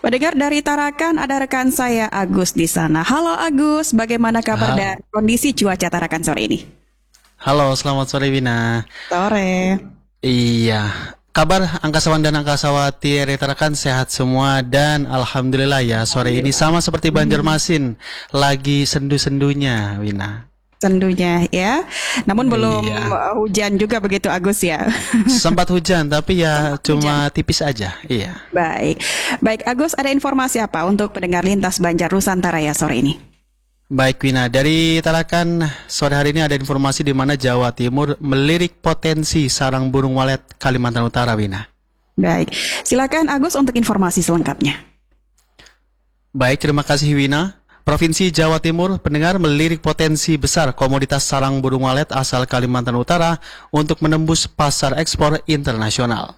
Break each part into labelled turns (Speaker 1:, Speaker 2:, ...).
Speaker 1: Pendengar dari Tarakan, ada rekan saya Agus di sana. Halo Agus, bagaimana kabar dan kondisi cuaca Tarakan sore ini?
Speaker 2: Halo, selamat sore Wina.
Speaker 1: Sore.
Speaker 2: Iya, kabar angkasawan dan angkasawati RRI Tarakan sehat semua dan alhamdulillah ya sore ini sama seperti Banjarmasin, lagi sendu-sendunya Wina.
Speaker 1: Sendunya ya, namun belum hujan juga begitu Agus ya.
Speaker 2: Sempat hujan tapi ya cuma tipis aja. Iya.
Speaker 1: Baik Agus, ada informasi apa untuk pendengar lintas Banjar Nusantara ya sore ini?
Speaker 2: Baik Wina, dari Tarakan sore hari ini ada informasi di mana Jawa Timur melirik potensi sarang burung walet Kalimantan Utara Wina.
Speaker 1: Baik, silakan Agus untuk informasi selengkapnya.
Speaker 2: Baik, terima kasih Wina. Provinsi Jawa Timur pendengar melirik potensi besar komoditas sarang burung walet asal Kalimantan Utara untuk menembus pasar ekspor internasional.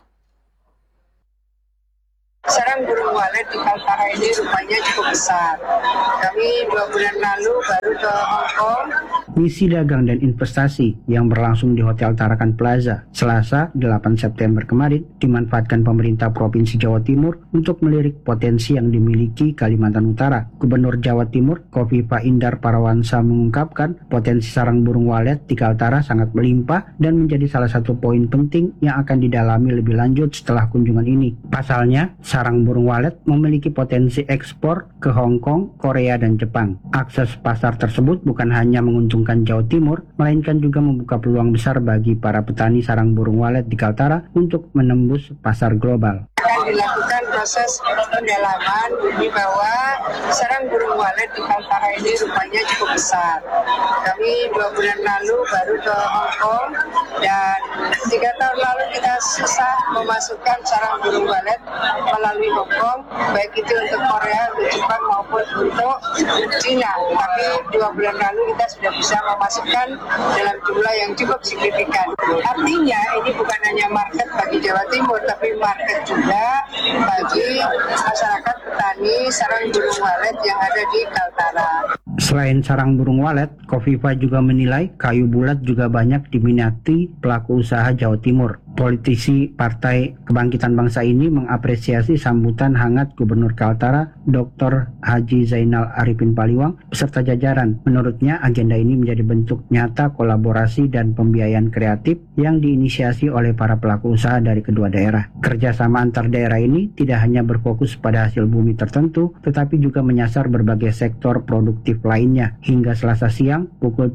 Speaker 3: Sarang burung walet di Kaltara ini rupanya cukup besar. Kami 2 bulan lalu baru ke Hong Kong.
Speaker 4: Misi dagang dan investasi yang berlangsung di Hotel Tarakan Plaza Selasa 8 September kemarin dimanfaatkan pemerintah Provinsi Jawa Timur untuk melirik potensi yang dimiliki Kalimantan Utara. Gubernur Jawa Timur Kofifa Indar Parawansa mengungkapkan potensi sarang burung walet di Kaltara sangat melimpah dan menjadi salah satu poin penting yang akan didalami lebih lanjut setelah kunjungan ini. Pasalnya, sarang burung walet memiliki potensi ekspor ke Hong Kong, Korea, dan Jepang. Akses pasar tersebut bukan hanya menguntungkan Jawa Timur, melainkan juga membuka peluang besar bagi para petani sarang burung walet di Kaltara untuk menembus pasar global.
Speaker 3: Akan dilakukan proses pendalaman bahwa sarang burung walet di Kaltara ini rupanya cukup besar. Kami 2 bulan lalu baru ke Hong Kong dan 3 tahun lalu kita susah memasukkan sarang burung walet melalui Hong Kong, baik itu untuk Korea, untuk Jepang maupun untuk Cina. Tapi 2 bulan lalu kita sudah bisa memasukkan dalam jumlah yang cukup signifikan. Artinya ini bukan hanya market bagi Jawa Timur, tapi market juga bagi masyarakat petani sarang burung walet yang ada di Kaltara.
Speaker 4: Selain sarang burung walet, Kofifa juga menilai kayu bulat juga banyak diminati pelaku usaha Jawa Timur. Politisi Partai Kebangkitan Bangsa ini mengapresiasi sambutan hangat Gubernur Kaltara, Dr. Haji Zainal Arifin Paliwang, beserta jajaran. Menurutnya, agenda ini menjadi bentuk nyata kolaborasi dan pembiayaan kreatif yang diinisiasi oleh para pelaku usaha dari kedua daerah. Kerjasama antar daerah ini tidak hanya berfokus pada hasil bumi tertentu, tetapi juga menyasar berbagai sektor produktif lainnya. Hingga Selasa siang, pukul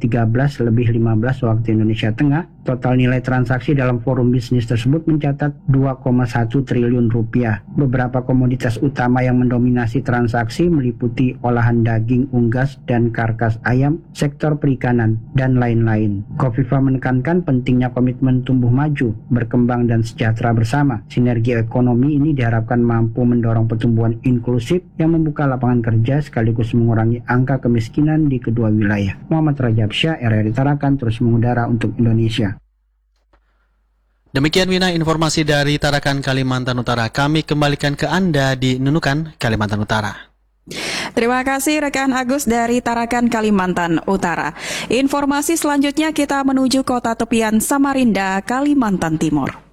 Speaker 4: 13:15 waktu Indonesia Tengah, total nilai transaksi dalam forum bisnis tersebut mencatat 2,1 triliun rupiah. Beberapa komoditas utama yang mendominasi transaksi meliputi olahan daging unggas dan karkas ayam, sektor perikanan, dan lain-lain. Kofifa menekankan pentingnya komitmen tumbuh maju, berkembang dan sejahtera bersama. Sinergi ekonomi ini diharapkan mampu mendorong pertumbuhan inklusif yang membuka lapangan kerja sekaligus mengurangi angka kemiskinan di kedua wilayah. Muhammad Rajab Syah, RRI Tarakan, terus mengudara untuk Indonesia.
Speaker 2: Demikian Wina informasi dari Tarakan Kalimantan Utara. Kami kembalikan ke Anda di Nunukan, Kalimantan Utara.
Speaker 1: Terima kasih rekan Agus dari Tarakan Kalimantan Utara. Informasi selanjutnya kita menuju kota tepian Samarinda, Kalimantan Timur.